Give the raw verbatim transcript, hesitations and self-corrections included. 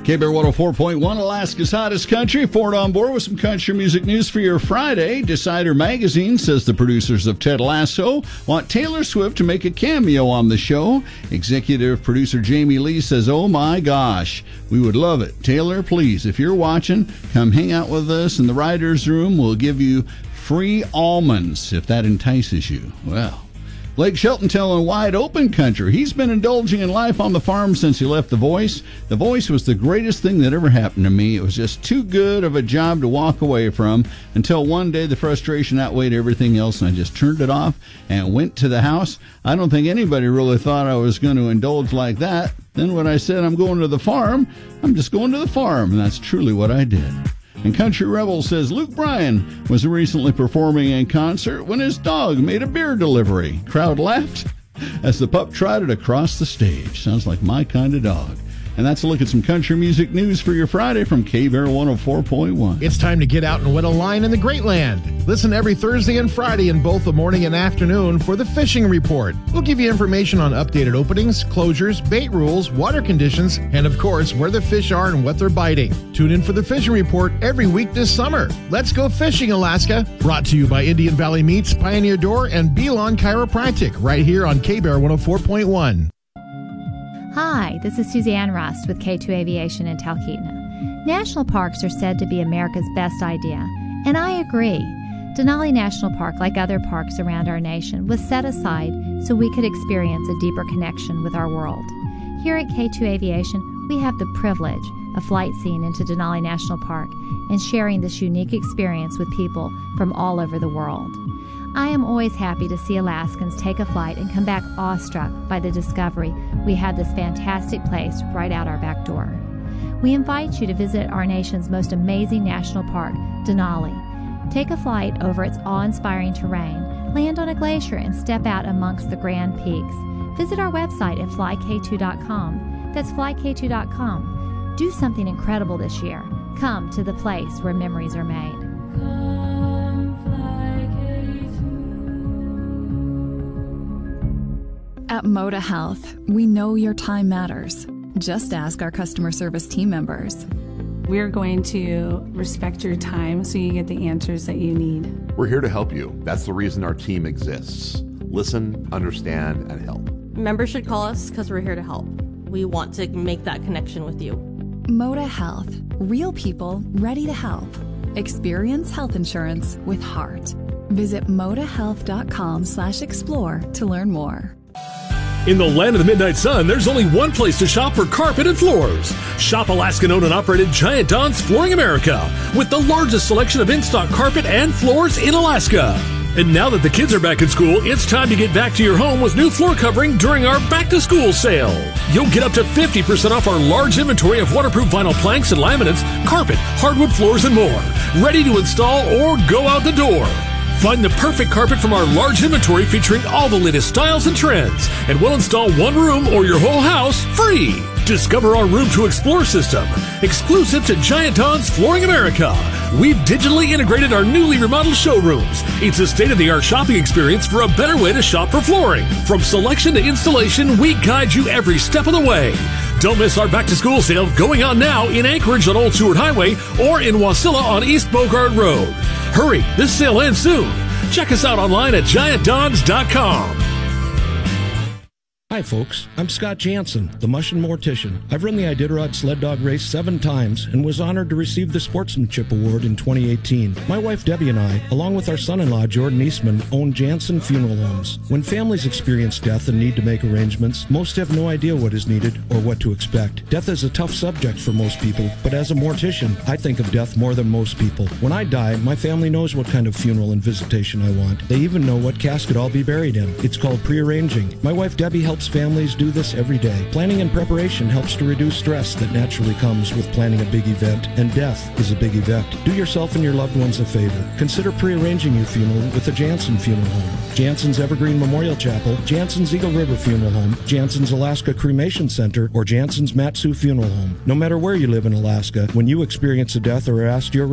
K-Bear one oh four point one, Alaska's hottest country. Ford on board with some country music news for your Friday. Decider Magazine says the producers of Ted Lasso want Taylor Swift to make a cameo on the show. Executive producer Jamie Lee says, oh my gosh, we would love it. Taylor, please, if you're watching, come hang out with us in the writer's room. We'll give you free almonds if that entices you. Well, Blake Shelton telling Wide Open Country he's been indulging in life on the farm since he left The Voice. The Voice was the greatest thing that ever happened to me. It was just too good of a job to walk away from until one day the frustration outweighed everything else and I just turned it off and went to the house. I don't think anybody really thought I was going to indulge like that. Then when I said I'm going to the farm, I'm just going to the farm, and that's truly what I did. And Country Rebel says Luke Bryan was recently performing in concert when his dog made a beer delivery. Crowd laughed as the pup trotted across the stage. Sounds like my kind of dog. And that's a look at some country music news for your Friday from K-Bear one oh four point one. It's time to get out and win a line in the Great Land. Listen every Thursday and Friday in both the morning and afternoon for the Fishing Report. We'll give you information on updated openings, closures, bait rules, water conditions, and of course, where the fish are and what they're biting. Tune in for the Fishing Report every week this summer. Let's go fishing, Alaska. Brought to you by Indian Valley Meats, Pioneer Door, and Belon Chiropractic, right here on K-Bear one oh four point one. Hi, this is Suzanne Rust with K two Aviation in Talkeetna. National parks are said to be America's best idea, and I agree. Denali National Park, like other parks around our nation, was set aside so we could experience a deeper connection with our world. Here at K two Aviation, we have the privilege of flight seeing into Denali National Park and sharing this unique experience with people from all over the world. I am always happy to see Alaskans take a flight and come back awestruck by the discovery we have this fantastic place right out our back door. We invite you to visit our nation's most amazing national park, Denali. Take a flight over its awe-inspiring terrain, land on a glacier, and step out amongst the grand peaks. Visit our website at fly k two dot com. That's fly k two dot com. Do something incredible this year. Come to the place where memories are made. At Moda Health, we know your time matters. Just ask our customer service team members. We're going to respect your time so you get the answers that you need. We're here to help you. That's the reason our team exists. Listen, understand, and help. Members should call us because we're here to help. We want to make that connection with you. Moda Health. Real people ready to help. Experience health insurance with heart. Visit modahealth.com slash explore to learn more. In the land of the midnight sun, there's only one place to shop for carpet and floors. Shop Alaskan-owned and operated Giant Don's Flooring America with the largest selection of in-stock carpet and floors in Alaska. And now that the kids are back in school, it's time to get back to your home with new floor covering during our back-to-school sale. You'll get up to fifty percent off our large inventory of waterproof vinyl planks and laminates, carpet, hardwood floors, and more. Ready to install or go out the door. Find the perfect carpet from our large inventory featuring all the latest styles and trends. And we'll install one room or your whole house free. Discover our Room to Explore system, exclusive to Giant Don's Flooring America. We've digitally integrated our newly remodeled showrooms. It's a state-of-the-art shopping experience for a better way to shop for flooring. From selection to installation, we guide you every step of the way. Don't miss our back-to-school sale going on now in Anchorage on Old Seward Highway or in Wasilla on East Bogart Road. Hurry, this sale ends soon. Check us out online at giant dons dot com. Hi folks, I'm Scott Jansen, the Mush and Mortician. I've run the Iditarod sled dog race seven times and was honored to receive the Sportsmanship Award in twenty eighteen. My wife Debbie and I, along with our son-in-law Jordan Eastman, own Jansen Funeral Homes. When families experience death and need to make arrangements, most have no idea what is needed or what to expect. Death is a tough subject for most people, but as a mortician, I think of death more than most people. When I die, my family knows what kind of funeral and visitation I want. They even know what casket I'll be buried in. It's called pre-arranging. My wife Debbie helps families do this every day. Planning and preparation helps to reduce stress that naturally comes with planning a big event, and death is a big event. Do yourself and your loved ones a favor. Consider pre-arranging your funeral with the Jansen Funeral Home, Jansen's Evergreen Memorial Chapel, Jansen's Eagle River Funeral Home, Jansen's Alaska Cremation Center, or Jansen's Mat-Su Funeral Home. No matter where you live in Alaska, when you experience a death or are asked your